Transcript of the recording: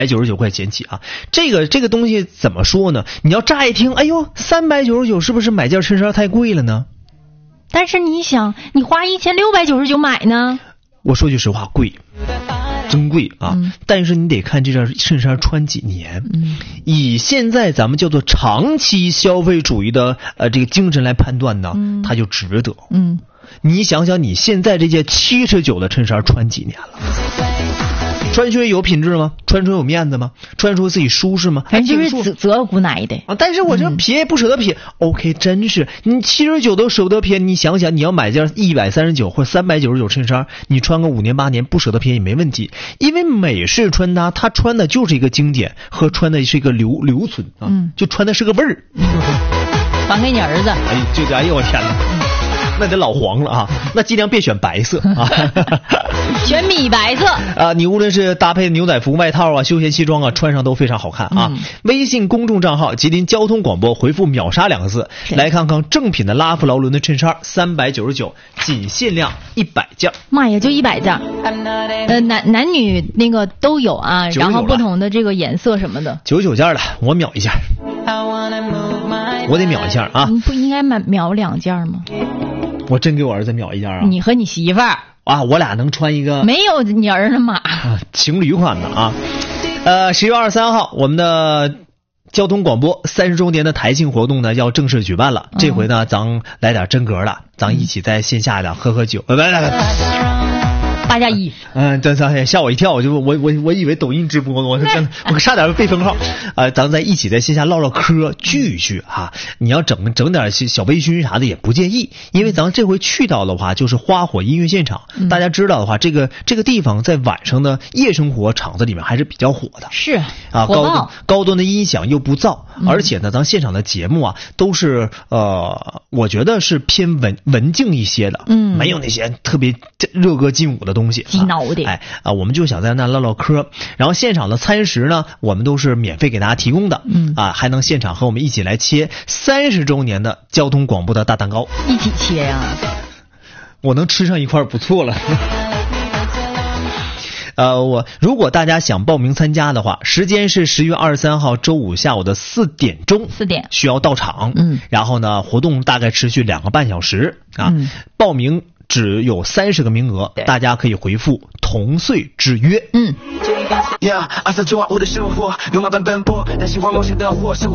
399块钱起啊。这个东西怎么说呢？你要乍一听，哎呦，399是不是买件衬衫太贵了呢？ 但是你想，你花1699买呢？ 我说句实话，贵。真贵啊！但是你得看这件衬衫穿几年。以现在咱们叫做长期消费主义的这个精神来判断呢，它就值得。你想想，你现在这件79的衬衫穿几年了？穿出有品质吗？穿出有面子吗？穿出自己舒适吗？ 反正就是择股奶的啊！但是我这撇不舍得撇，OK， 真是你79都舍不得撇，你想想，你要买件139或者399衬衫，你穿个5年8年不舍得撇也没问题，因为美式穿搭它穿的就是一个经典和穿的是一个留存啊，就穿的是个味儿。 还给你儿子。 哎呦我天哪！那得老黄了啊！那尽量别选白色啊， 选米白色啊！你无论是搭配牛仔服、外套啊、休闲西装啊，穿上都非常好看啊！微信公众账号吉林交通广播，回复秒杀2个字，来看看正品的拉夫劳伦的衬衫，399，仅限量100件。 妈呀，就100件。男女那个都有啊，然后不同的这个颜色什么的。 99件了，我秒一件。我得秒一下啊！ 你不应该秒2件吗？ 我真给我儿子秒一件啊！ 你和你媳妇儿啊，我俩能穿一个？ 没有你儿子码情侣款的啊。10月23号，我们的交通广播30周年的台庆活动呢要正式举办了。这回呢，咱来点真格了，咱一起在线下喝酒。 8+1。 对，吓我一跳，我以为抖音直播，我差点被封号。咱在一起在线下唠嗑聚一聚哈。你要整点小微醺啥的也不介意，因为咱这回去到的话就是花火音乐现场。大家知道的话，这个地方在晚上的夜生活场子里面还是比较火的。 是啊，高端的音响又不燥，而且呢，咱现场的节目啊都是我觉得是偏文静一些的，没有那些特别热歌劲舞的东西， 鸡挠的。 我们就想在那唠嗑，然后现场的餐食呢，我们都是免费给大家提供的，还能现场和我们一起来切30周年的交通广播的大蛋糕， 一起切呀！ 我能吃上一块不错了。如果大家想报名参加的话，时间是10月23号周五下午的4点钟，4点需要到场。然后呢，活动大概持续2个半小时啊。报名只有30个名额，大家可以回复同岁之约。